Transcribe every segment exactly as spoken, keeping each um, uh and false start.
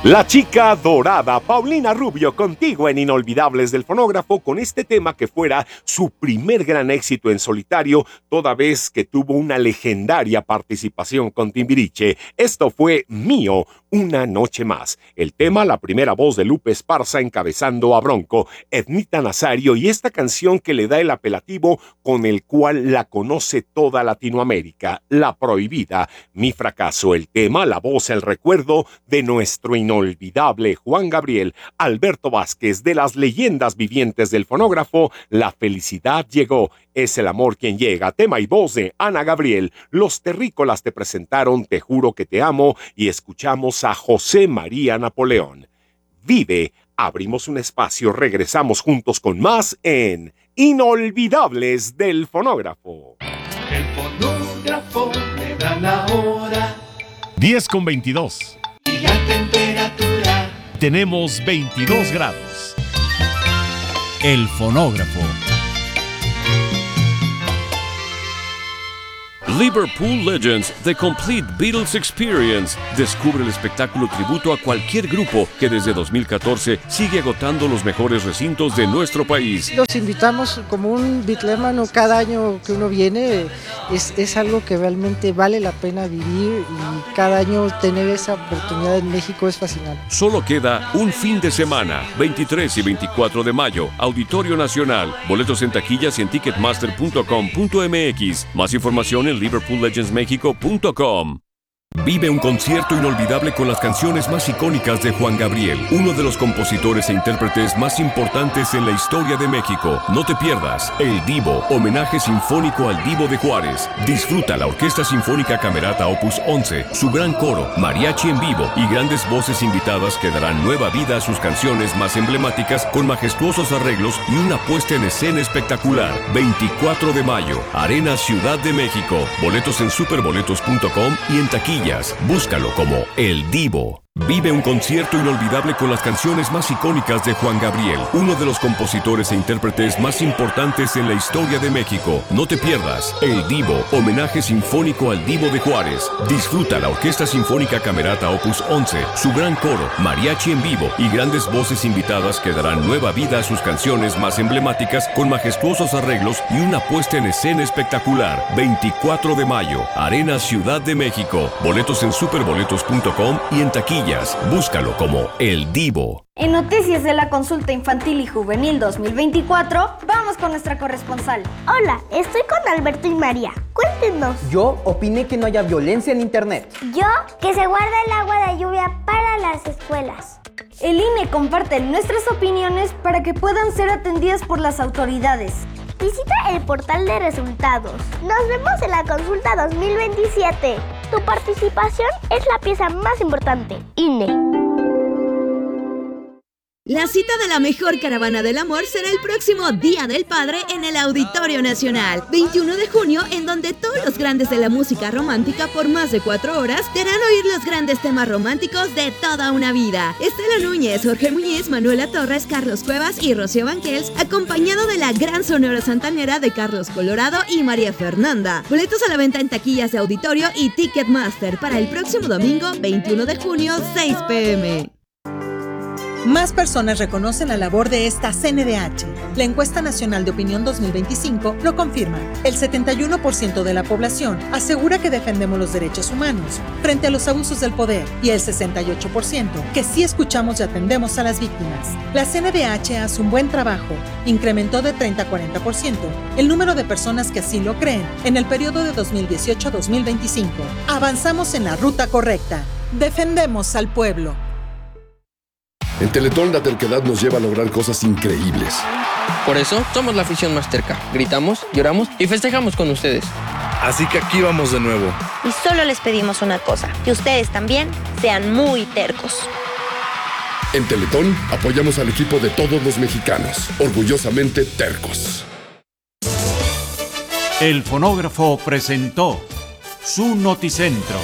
La chica dorada, Paulina Rubio, contigo en Inolvidables del Fonógrafo con este tema que fuera su primer gran éxito en solitario, toda vez que tuvo una legendaria participación con Timbiriche. Esto fue Mío, una noche más. El tema, la primera voz de Lupe Esparza encabezando a Bronco, Ednita Nazario y esta canción que le da el apelativo con el cual la conoce toda Latinoamérica, La Prohibida. Mi fracaso, el tema, la voz, el recuerdo de nuestro inolvidable Olvidable Juan Gabriel, Alberto Vázquez, de las leyendas vivientes del fonógrafo. La felicidad llegó, es el amor quien llega. Tema y voz de Ana Gabriel. Los Terrícolas te presentaron Te juro que te amo y escuchamos a José María Napoleón. Vive, abrimos un espacio, regresamos juntos con más en Inolvidables del Fonógrafo. El fonógrafo me da la hora. diez con veintidós. Y la temperatura. Tenemos veintidós grados. El fonógrafo. Liverpool Legends, The Complete Beatles Experience. Descubre el espectáculo tributo a cualquier grupo que desde dos mil catorce sigue agotando los mejores recintos de nuestro país. Los invitamos como un bitlémano cada año que uno viene. Es, es algo que realmente vale la pena vivir y cada año tener esa oportunidad en México es fascinante. Solo queda un fin de semana, veintitrés y veinticuatro de mayo, Auditorio Nacional. Boletos en taquillas y en ticketmaster punto com punto m x. Más información en liverpool legends mexico punto com. Vive un concierto inolvidable con las canciones más icónicas de Juan Gabriel, uno de los compositores e intérpretes más importantes en la historia de México. No te pierdas El Divo, homenaje sinfónico al Divo de Juárez. Disfruta la Orquesta Sinfónica Camerata Opus once, su gran coro, mariachi en vivo y grandes voces invitadas que darán nueva vida a sus canciones más emblemáticas con majestuosos arreglos y una puesta en escena espectacular. veinticuatro de mayo, Arena Ciudad de México. Boletos en superboletos punto com y en taquilla. Búscalo como El Divo. Vive un concierto inolvidable con las canciones más icónicas de Juan Gabriel, uno de los compositores e intérpretes más importantes en la historia de México. No te pierdas El Divo, homenaje sinfónico al Divo de Juárez. Disfruta la Orquesta Sinfónica Camerata Opus once, su gran coro, mariachi en vivo y grandes voces invitadas que darán nueva vida a sus canciones más emblemáticas con majestuosos arreglos y una puesta en escena espectacular. veinticuatro de mayo, Arena Ciudad de México. Boletos en superboletos punto com y en taquilla. Búscalo como El Divo. En Noticias de la Consulta Infantil y Juvenil dos mil veinticuatro, vamos con nuestra corresponsal. Hola, estoy con Alberto y María. Cuéntenos. Yo opiné que no haya violencia en internet. Yo, que se guarda el agua de lluvia para las escuelas. El I N E comparte nuestras opiniones para que puedan ser atendidas por las autoridades. Visita el portal de resultados. Nos vemos en la consulta dos mil veintisiete. Tu participación es la pieza más importante. I N E. La cita de la mejor caravana del amor será el próximo Día del Padre en el Auditorio Nacional, veintiuno de junio, en donde todos los grandes de la música romántica por más de cuatro horas te harán oír los grandes temas románticos de toda una vida. Estela Núñez, Jorge Muñiz, Manuela Torres, Carlos Cuevas y Rocío Banquels, acompañado de la gran sonora santanera de Carlos Colorado y María Fernanda. Boletos a la venta en taquillas de Auditorio y Ticketmaster para el próximo domingo, veintiuno de junio, seis pe eme. Más personas reconocen la labor de esta C N D H. La Encuesta Nacional de Opinión dos mil veinticinco lo confirma. El setenta y uno por ciento de la población asegura que defendemos los derechos humanos frente a los abusos del poder y el sesenta y ocho por ciento que sí escuchamos y atendemos a las víctimas. La C N D H hace un buen trabajo. Incrementó de treinta a cuarenta por ciento el número de personas que así lo creen en el periodo de dos mil dieciocho a dos mil veinticinco. Avanzamos en la ruta correcta. Defendemos al pueblo. En Teletón la terquedad nos lleva a lograr cosas increíbles. Por eso somos la afición más terca. Gritamos, lloramos y festejamos con ustedes. Así que aquí vamos de nuevo. Y solo les pedimos una cosa, que ustedes también sean muy tercos. En Teletón apoyamos al equipo de todos los mexicanos, orgullosamente tercos. El Fonógrafo presentó su Noticentro.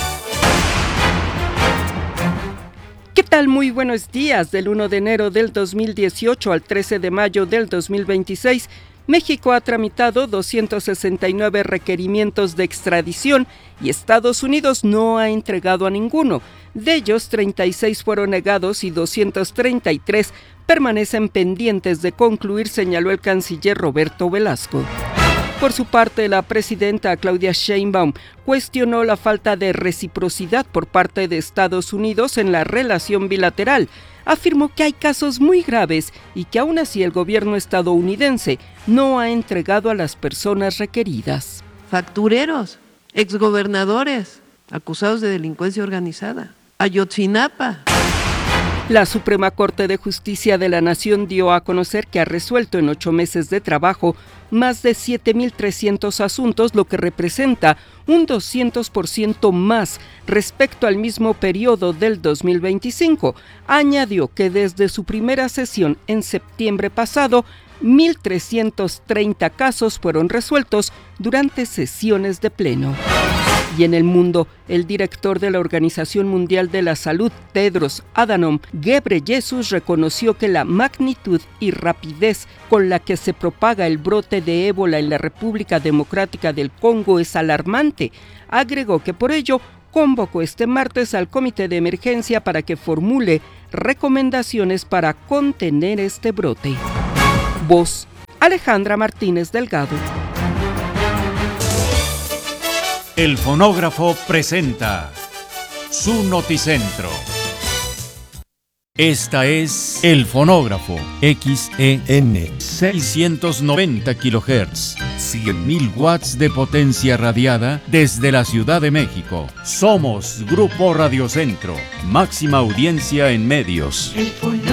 ¿Qué tal? Muy buenos días. Del uno de enero del dos mil dieciocho al trece de mayo del dos mil veintiséis. México ha tramitado doscientos sesenta y nueve requerimientos de extradición y Estados Unidos no ha entregado a ninguno. De ellos, treinta y seis fueron negados y doscientos treinta y tres permanecen pendientes de concluir, señaló el canciller Roberto Velasco. Por su parte, la presidenta Claudia Sheinbaum cuestionó la falta de reciprocidad por parte de Estados Unidos en la relación bilateral. Afirmó que hay casos muy graves y que aún así el gobierno estadounidense no ha entregado a las personas requeridas. Factureros, exgobernadores, acusados de delincuencia organizada, Ayotzinapa. La Suprema Corte de Justicia de la Nación dio a conocer que ha resuelto en ocho meses de trabajo más de siete mil trescientos asuntos, lo que representa un doscientos por ciento más respecto al mismo periodo del dos mil veinticinco. Añadió que desde su primera sesión en septiembre pasado, mil trescientos treinta casos fueron resueltos durante sesiones de pleno. Y en el mundo, el director de la Organización Mundial de la Salud, Tedros Adhanom Ghebreyesus, reconoció que la magnitud y rapidez con la que se propaga el brote de ébola en la República Democrática del Congo es alarmante. Agregó que por ello convocó este martes al Comité de Emergencia para que formule recomendaciones para contener este brote. Voz: Alejandra Martínez Delgado. El Fonógrafo presenta su noticentro. Esta es El Fonógrafo, X E N, seiscientos noventa kilohertz, cien mil watts de potencia radiada desde la Ciudad de México. Somos Grupo Radio Centro, máxima audiencia en medios. El Fonógrafo.